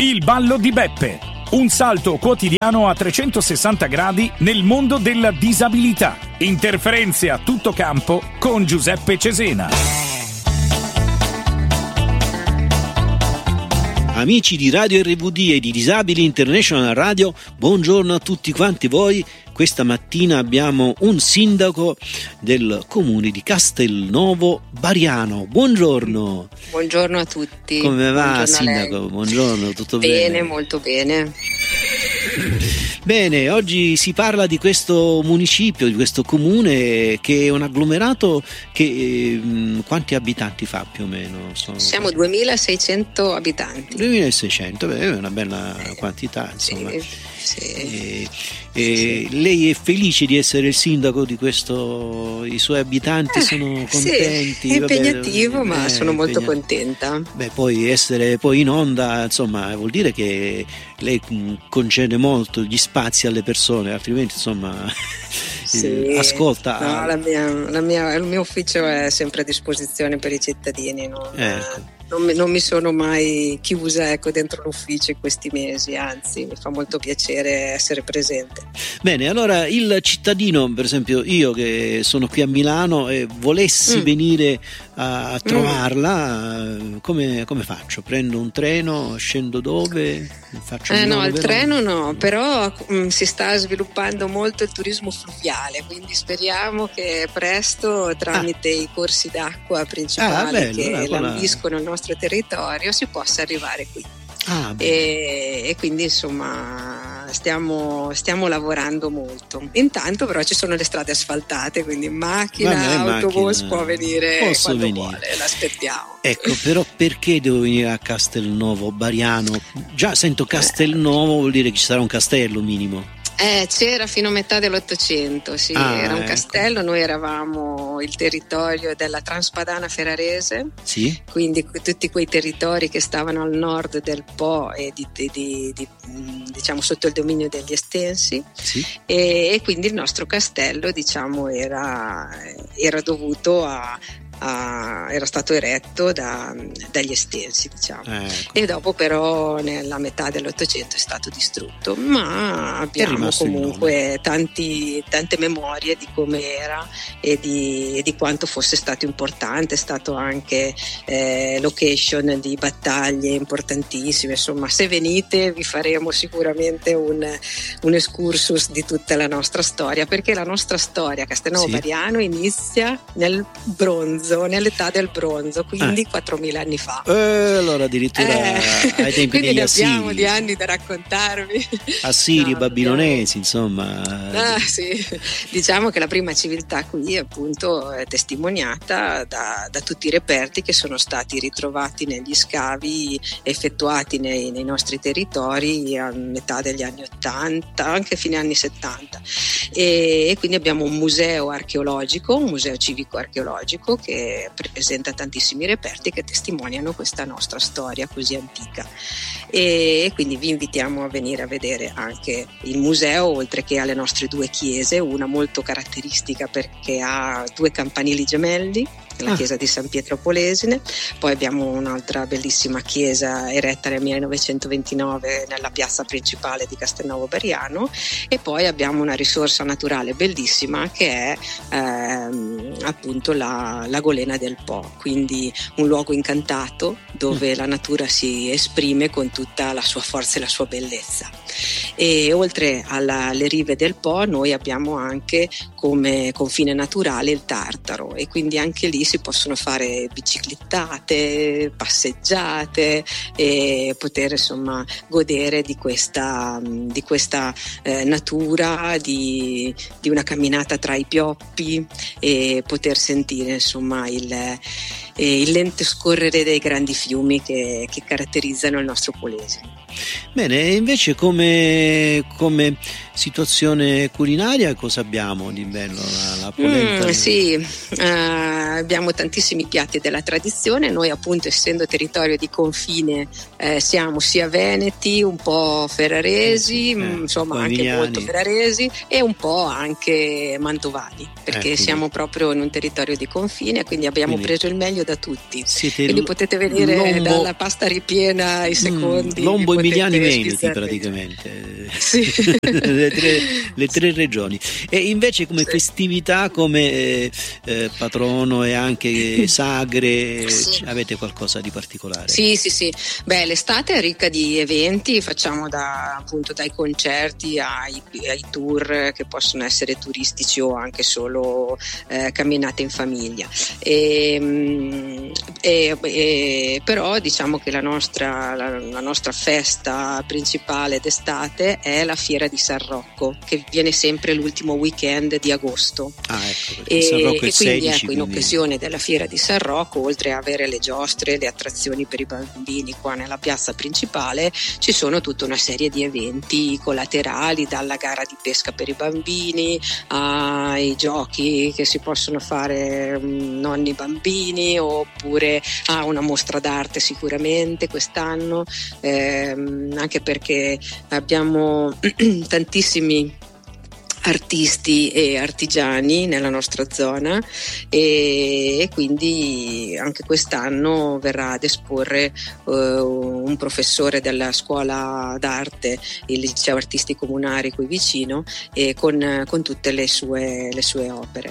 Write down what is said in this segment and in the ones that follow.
Il ballo di Beppe. Un salto quotidiano a 360 gradi nel mondo della disabilità. Interferenze a tutto campo con Giuseppe Cesena. Amici di Radio RVD e di Disabili International Radio, buongiorno a tutti quanti voi. Questa mattina abbiamo un sindaco del comune di Castelnuovo Bariano. Buongiorno. Buongiorno a tutti. Come va, buongiorno sindaco? Buongiorno, tutto bene? Bene, molto bene. Bene, oggi si parla di questo municipio, di questo comune che è un agglomerato che quanti abitanti fa più o meno? Siamo 2600 abitanti. 2600, beh, è una bella quantità, insomma. Sì. Lei è felice di essere il sindaco di questo? I suoi abitanti sono contenti? Sì, è impegnativo, ma sono molto contenta. Beh, poi essere poi in onda, insomma, vuol dire che lei concede molto gli spazi alle persone, altrimenti, insomma, sì. Ascolta. No, il mio ufficio è sempre a disposizione per i cittadini, non mi sono mai chiusa, ecco, dentro l'ufficio in questi mesi, anzi mi fa molto piacere essere presente. Bene, allora il cittadino, per esempio io che sono qui a Milano e volessi venire a trovarla, come faccio? Prendo un treno, scendo dove? Faccio no, il treno no, però si sta sviluppando molto il turismo fluviale, quindi speriamo che presto tramite i corsi d'acqua principali che lambiscono il nostro territorio si possa arrivare qui. E quindi insomma stiamo lavorando molto. Intanto però ci sono le strade asfaltate, quindi autobus può venire quando vuole, l'aspettiamo. Ecco, però perché devo venire a Castelnuovo Bariano? Già sento Castelnuovo, vuol dire che ci sarà un castello minimo. C'era fino a metà dell'Ottocento, sì, era un castello. Noi eravamo il territorio della Transpadana Ferrarese, sì. Quindi tutti quei territori che stavano al nord del Po e diciamo sotto il dominio degli Estensi, sì. E quindi il nostro castello, diciamo, era dovuto era stato eretto dagli Estensi, diciamo. E dopo però nella metà dell'Ottocento è stato distrutto, ma abbiamo comunque tante memorie di come era e di quanto fosse stato importante. È stato anche location di battaglie importantissime, insomma se venite vi faremo sicuramente un excursus di tutta la nostra storia, perché la nostra storia Castelnuovo Bariano inizia nell'età del bronzo, quindi 4.000 anni fa. Allora addirittura ai tempi quindi degli ne Assiri. abbiamo di anni da raccontarvi. Assiri, babilonesi, insomma. Sì. Diciamo che la prima civiltà qui appunto è testimoniata da tutti i reperti che sono stati ritrovati negli scavi effettuati nei nostri territori a metà degli anni 80, anche fine anni 70. E quindi abbiamo un museo archeologico, un museo civico archeologico che presenta tantissimi reperti che testimoniano questa nostra storia così antica, e quindi vi invitiamo a venire a vedere anche il museo, oltre che alle nostre due chiese, una molto caratteristica perché ha 2 campanili gemelli, la chiesa di San Pietro Polesine, poi abbiamo un'altra bellissima chiesa eretta nel 1929 nella piazza principale di Castelnuovo Bariano, e poi abbiamo una risorsa naturale bellissima che è appunto la Golena del Po, quindi un luogo incantato dove la natura si esprime con tutta la sua forza e la sua bellezza. E oltre alle rive del Po noi abbiamo anche come confine naturale il Tartaro, e quindi anche lì si possono fare biciclettate, passeggiate e poter insomma godere di questa natura, di una camminata tra i pioppi e poter sentire insomma il lento scorrere dei grandi fiumi che caratterizzano il nostro Polesine. Bene, e invece come situazione culinaria cosa abbiamo di bello? La polenta? Sì, abbiamo tantissimi piatti della tradizione. Noi appunto, essendo territorio di confine, siamo sia veneti, un po' ferraresi, insomma anche Vignani. molto ferraresi, e un po' anche mantovani, perché siamo proprio in un territorio di confine, quindi abbiamo preso il meglio meglio da tutti. Siete quindi potete venire dalla pasta ripiena ai secondi. Lombo, Emiliani, Veneti praticamente. Sì. le tre regioni. E invece come festività, come patrono e anche sagre, avete qualcosa di particolare? Sì. Beh, l'estate è ricca di eventi, facciamo appunto dai concerti ai tour che possono essere turistici o anche solo camminate in famiglia. Però diciamo che la nostra festa principale d'estate è la Fiera di San Rocco, che viene sempre l'ultimo weekend di agosto. San Rocco è il 16, quindi in occasione della Fiera di San Rocco, oltre a avere le giostre, le attrazioni per i bambini qua nella piazza principale, ci sono tutta una serie di eventi collaterali, dalla gara di pesca per i bambini ai giochi che si possono fare nonni bambini, oppure una mostra d'arte sicuramente quest'anno, anche perché abbiamo tantissimi artisti e artigiani nella nostra zona, e quindi anche quest'anno verrà ad esporre un professore della scuola d'arte, il liceo artistico Munari qui vicino, e con tutte le sue opere.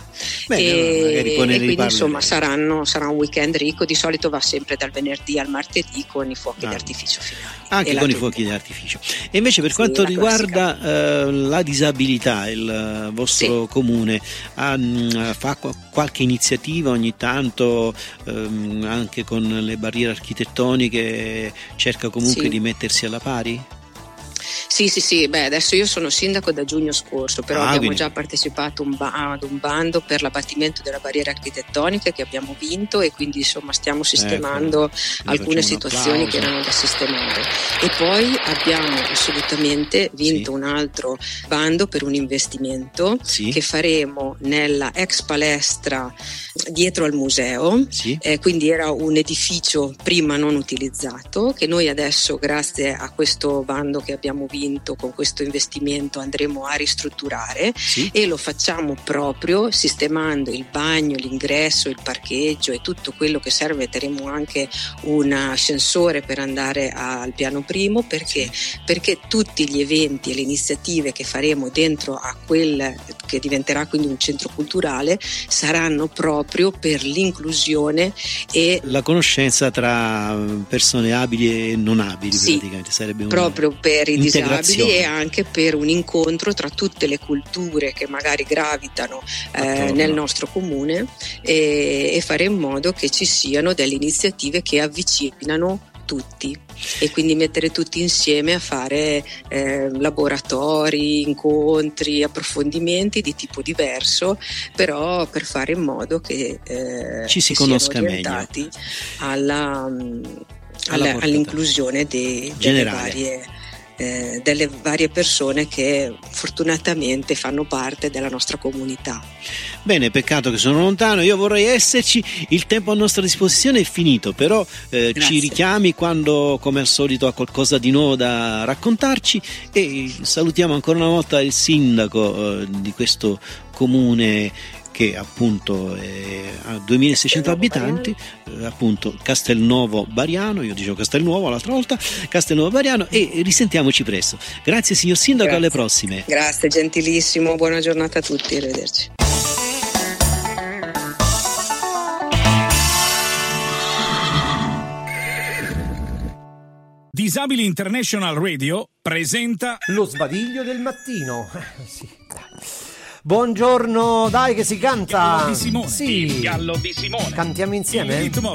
E quindi insomma sarà un weekend ricco. Di solito va sempre dal venerdì al martedì con i fuochi d'artificio finali. Anche con i fuochi d'artificio. E invece per quanto riguarda la disabilità, il vostro comune fa qualche iniziativa ogni tanto, anche con le barriere architettoniche, cerca comunque di mettersi alla pari? Sì, beh, adesso io sono sindaco da giugno scorso, però abbiamo già partecipato ad un bando per l'abbattimento della barriera architettonica che abbiamo vinto, e quindi insomma stiamo sistemando alcune situazioni che erano da sistemare. E poi abbiamo assolutamente vinto un altro bando per un investimento che faremo nella ex palestra dietro al museo, quindi era un edificio prima non utilizzato, che noi adesso, grazie a questo bando che abbiamo vinto, con questo investimento andremo a ristrutturare, e lo facciamo proprio sistemando il bagno, l'ingresso, il parcheggio e tutto quello che serve. Terremo anche un ascensore per andare al piano primo, perché tutti gli eventi e le iniziative che faremo dentro a quel che diventerà quindi un centro culturale saranno proprio per l'inclusione e la conoscenza tra persone abili e non abili, praticamente sarebbe proprio per i disabili, e anche per un incontro tra tutte le culture che magari gravitano nel nostro comune, e fare in modo che ci siano delle iniziative che avvicinano tutti, e quindi mettere tutti insieme a fare laboratori, incontri, approfondimenti di tipo diverso, però per fare in modo che ci si conosca meglio all'inclusione delle varie persone che fortunatamente fanno parte della nostra comunità. Bene, peccato che sono lontano, io vorrei esserci, il tempo a nostra disposizione è finito, però ci richiami quando, come al solito, ha qualcosa di nuovo da raccontarci, e salutiamo ancora una volta il sindaco di questo comune che appunto ha 2600 abitanti, appunto Castelnuovo Bariano, io dicevo Castelnuovo l'altra volta, Castelnuovo Bariano, e risentiamoci presto. Grazie signor sindaco, alle prossime. Grazie, gentilissimo, buona giornata a tutti, arrivederci. Disabili International Radio presenta Lo sbadiglio del mattino. Buongiorno, dai che si canta. Il gallo di Simone. Cantiamo insieme? Il ritmo